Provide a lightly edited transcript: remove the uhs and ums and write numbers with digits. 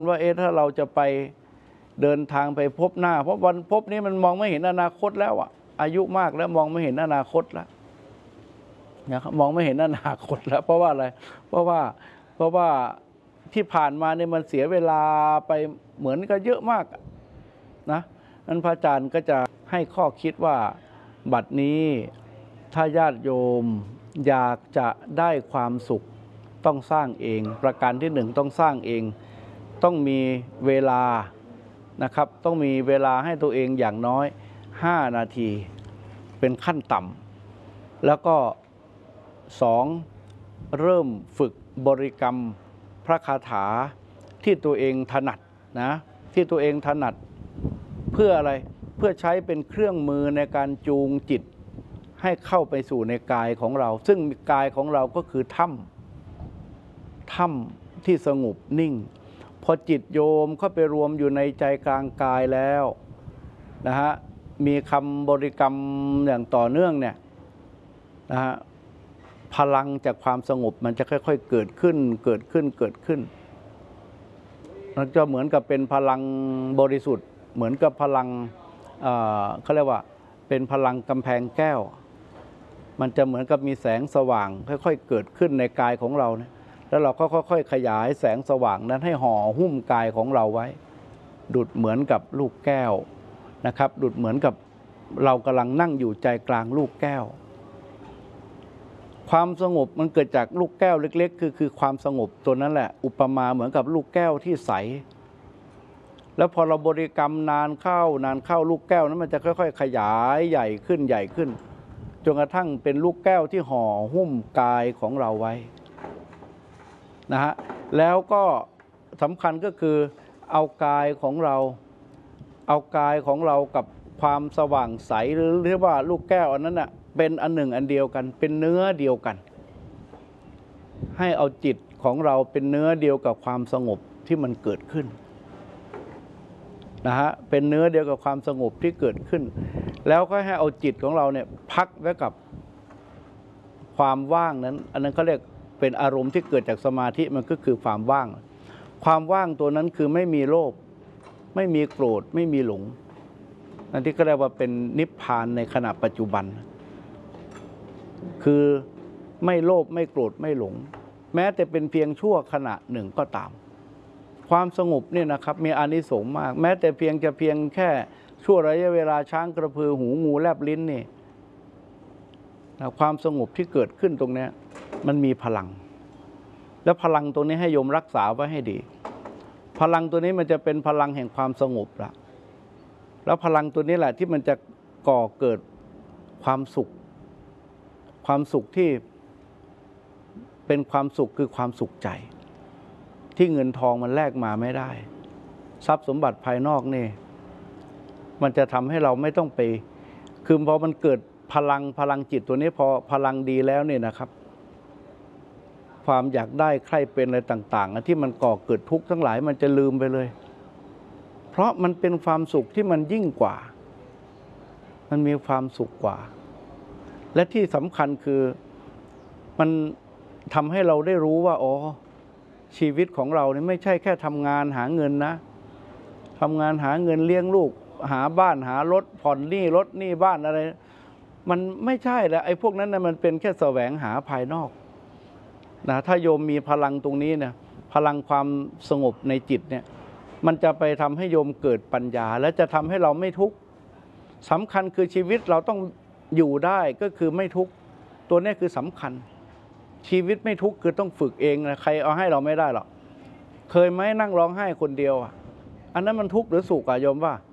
ว่าถ้าเราจะไปเดินทางไปพบหน้าเพราะวันพบนี้มันมองไม่เห็นอนาคตแล้วอายุมากแล้วมองไม่เห็นอนาคตแล้วนะครับมองไม่เห็นอนาคตแล้วเพราะว่าอะไรเพราะว่าที่ผ่านมาเนี่ยมันเสียเวลาไปเหมือนกันเยอะมากนะนั้นพระอาจารย์ก็จะให้ข้อคิดว่าบัดนี้ถ้าญาติโยมอยากจะได้ความสุขต้องสร้างเองประการที่หนึ่งต้องสร้างเองต้องมีเวลานะครับต้องมีเวลาให้ตัวเองอย่างน้อย5 นาทีเป็นขั้นต่ำแล้วก็2เริ่มฝึกบริกรรมพระคาถาที่ตัวเองถนัดนะที่ตัวเองถนัดเพื่ออะไรเพื่อใช้เป็นเครื่องมือในการจูงจิตให้เข้าไปสู่ในกายของเราซึ่งกายของเราก็คือถ้ำที่สงบนิ่งพอจิตโยมเข้าไปรวมอยู่ในใจกลางกายแล้วนะฮะมีคำบริกรรมอย่างต่อเนื่องเนี่ยนะฮะพลังจากความสงบมันจะค่อยๆเกิดขึ้นมันจะเหมือนกับเป็นพลังบริสุทธิ์เหมือนกับพลังเขาเรียกว่าเป็นพลังกำแพงแก้วมันจะเหมือนกับมีแสงสว่างค่อยๆเกิดขึ้นในกายของเราเนี่ยแล้วเราก็ค่อยๆขยายแสงสว่างนั้นให้ห่อหุ้มกายของเราไว้ดุจเหมือนกับลูกแก้วนะครับดุจเหมือนกับเรากำลังนั่งอยู่ใจกลางลูกแก้วความสงบมันเกิดจากลูกแก้วเล็กๆคือความสงบตัวนั้นแหละอุปมาเหมือนกับลูกแก้วที่ใสแล้วพอเราบริกรรมนานเข้าลูกแก้วนั้นมันจะค่อยๆขยายใหญ่ขึ้นจนกระทั่งเป็นลูกแก้วที่ห่อหุ้มกายของเราไว้นะฮะแล้วก็สำคัญก็คือเอากายของเรากับความสว่างใสหรือเรียกว่าลูกแก้วอันนั้นน่ะเป็นอันหนึ่งอันเดียวกันเป็นเนื้อเดียวกันให้เอาจิตของเราเป็นเนื้อเดียวกับความสงบที่มันเกิดขึ้นนะฮะเป็นเนื้อเดียวกับความสงบที่เกิดขึ้นแล้วก็ให้เอาจิตของเราเนี่ยพักไว้กับความว่างนั้นอันนั้นเขาเรียกเป็นอารมณ์ที่เกิดจากสมาธิมันก็คือความว่างตัวนั้นคือไม่มีโลภไม่มีโกรธไม่มีหลงนั่นที่ก็เรียกว่าเป็นนิพพานในขณะปัจจุบันคือไม่โลภไม่โกรธไม่หลงแม้แต่เป็นเพียงชั่วขณะหนึ่งก็ตามความสงบเนี่ยนะครับมีอานิสงส์มากแม้แต่เพียงแค่ชั่วระยะเวลาช้างกระพือหูงูแลบลิ้นนี่ความสงบที่เกิดขึ้นตรงนี้มันมีพลังแล้วพลังตรงนี้ให้โยมรักษาไว้ให้ดีพลังตัวนี้มันจะเป็นพลังแห่งความสงบละแล้วพลังตัวนี้แหละที่มันจะก่อเกิดความสุขที่เป็นความสุขคือความสุขใจที่เงินทองมันแลกมาไม่ได้ทรัพย์สมบัติภายนอกนี่มันจะทำให้เราไม่ต้องไปคือพอมันเกิดพลังจิตตัวนี้พอพลังดีแล้วเนี่ยนะครับความอยากได้ใคร่เป็นอะไรต่างๆที่มันก่อเกิดทุกข์ทั้งหลายมันจะลืมไปเลยเพราะมันเป็นความสุขที่มันยิ่งกว่ามันมีความสุขกว่าและที่สำคัญคือมันทำให้เราได้รู้ว่าอ๋อชีวิตของเราเนี่ยไม่ใช่แค่ทำงานหาเงินนะทำงานหาเงินเลี้ยงลูกหาบ้านหารถผ่อนหนี้รถหนี้บ้านอะไรมันไม่ใช่แล้วไอ้พวกนั้นนะมันเป็นแค่แสวงหาภายนอกนะถ้าโยมมีพลังตรงนี้เนี่ยพลังความสงบในจิตเนี่ยมันจะไปทำให้โยมเกิดปัญญาและจะทำให้เราไม่ทุกข์สำคัญคือชีวิตเราต้องอยู่ได้ก็คือไม่ทุกข์ตัวนี้คือสำคัญชีวิตไม่ทุกข์คือต้องฝึกเองนะใครเอาให้เราไม่ได้หรอกเคยไหมนั่งร้องไห้คนเดียวอันนั้นมันทุกข์หรือสุขโยมว่า